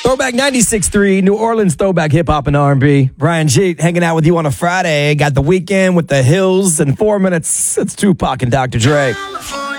Throwback 96.3, New Orleans throwback hip hop and R&B. Brian G hanging out with you on a Friday. Got the weekend with the Hills in 4 minutes. It's Tupac and Dr. Dre.